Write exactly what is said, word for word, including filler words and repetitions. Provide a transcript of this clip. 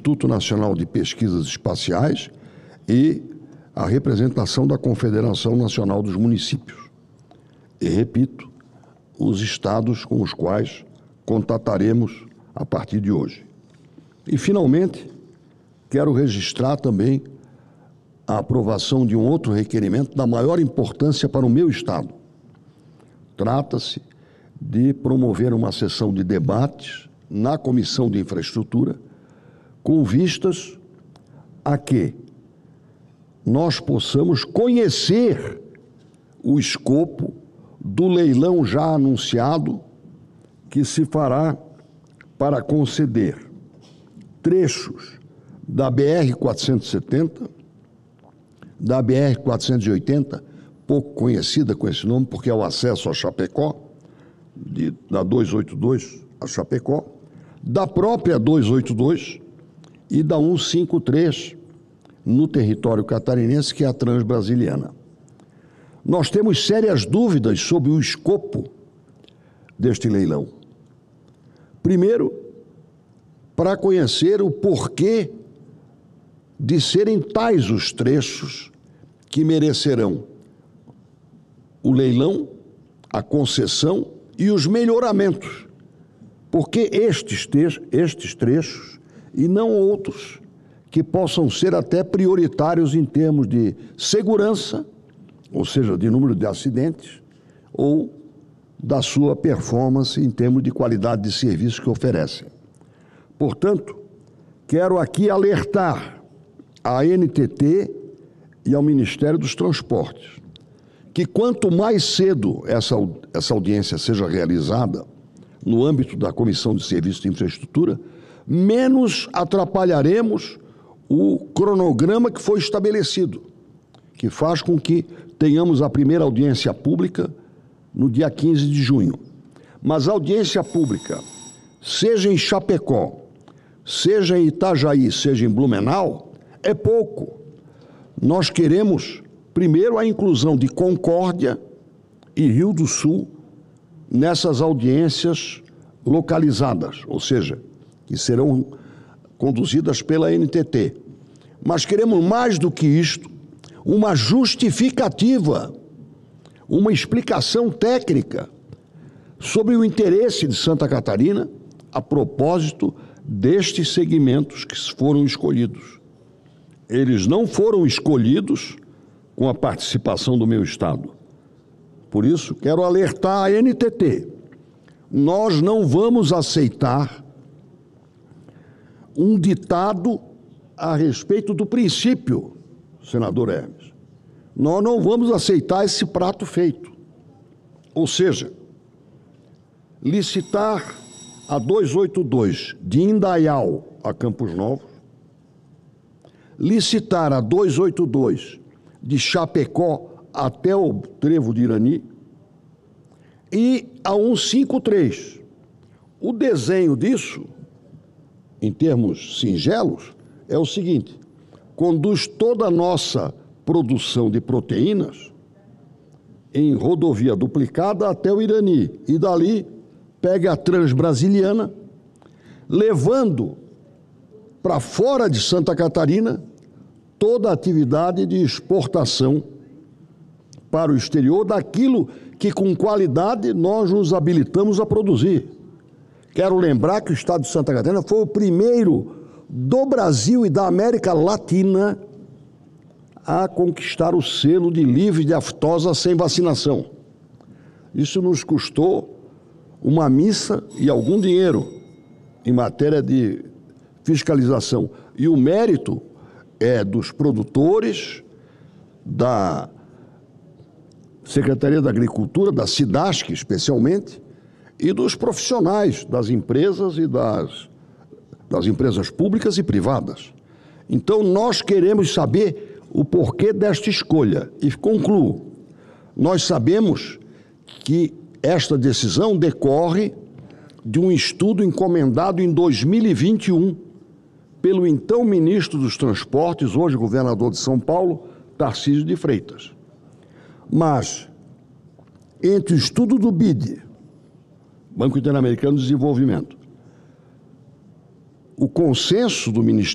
Instituto Nacional de Pesquisas Espaciais e a representação da Confederação Nacional dos Municípios. E, repito, os estados com os quais contataremos a partir de hoje. E, finalmente, quero registrar também a aprovação de um outro requerimento da maior importância para o meu estado. Trata-se de promover uma sessão de debates na Comissão de Infraestrutura com vistas a que nós possamos conhecer o escopo do leilão já anunciado que se fará para conceder trechos da B R quatrocentos e setenta, da B R quatrocentos e oitenta, pouco conhecida com esse nome, porque é o acesso a Chapecó, de, da duzentos e oitenta e dois a Chapecó, da própria duzentos e oitenta e dois e da cento e cinquenta e três no território catarinense, que é a Transbrasiliana. Nós temos sérias dúvidas sobre o escopo deste leilão. Primeiro, para conhecer o porquê de serem tais os trechos que merecerão o leilão, a concessão e os melhoramentos. Porque estes, estes trechos e não outros que possam ser até prioritários em termos de segurança, ou seja, de número de acidentes, ou da sua performance em termos de qualidade de serviço que oferecem. Portanto, quero aqui alertar à N T T e ao Ministério dos Transportes que quanto mais cedo essa, essa audiência seja realizada no âmbito da Comissão de Serviços de Infraestrutura, menos atrapalharemos o cronograma que foi estabelecido, que faz com que tenhamos a primeira audiência pública no dia quinze de junho. Mas a audiência pública, seja em Chapecó, seja em Itajaí, seja em Blumenau, é pouco. Nós queremos, primeiro, a inclusão de Concórdia e Rio do Sul nessas audiências localizadas, ou seja, que serão conduzidas pela N T T. Mas queremos mais do que isto, uma justificativa, uma explicação técnica sobre o interesse de Santa Catarina a propósito destes segmentos que foram escolhidos. Eles não foram escolhidos com a participação do meu estado. Por isso, quero alertar a N T T. Nós não vamos aceitar um ditado a respeito do princípio, senador Hermes. Nós não vamos aceitar esse prato feito. Ou seja, licitar a duzentos e oitenta e dois de Indaial a Campos Novos, licitar a duzentos e oitenta e dois de Chapecó até o Trevo de Irani e a cento e cinquenta e três. O desenho disso, em termos singelos, é o seguinte: conduz toda a nossa produção de proteínas em rodovia duplicada até o Irani e dali pega a Transbrasiliana, levando para fora de Santa Catarina toda a atividade de exportação para o exterior daquilo que com qualidade nós nos habilitamos a produzir. Quero lembrar que o estado de Santa Catarina foi o primeiro do Brasil e da América Latina a conquistar o selo de livre de aftosa sem vacinação. Isso nos custou uma missa e algum dinheiro em matéria de fiscalização. E o mérito é dos produtores, da Secretaria da Agricultura, da SIDASC especialmente, e dos profissionais das empresas e das, das empresas públicas e privadas. Então, nós queremos saber o porquê desta escolha. E concluo, nós sabemos que esta decisão decorre de um estudo encomendado em dois mil e vinte e um pelo então ministro dos Transportes, hoje governador de São Paulo, Tarcísio de Freitas. Mas, entre o estudo do B I D, Banco Interamericano de Desenvolvimento, o consenso do Ministério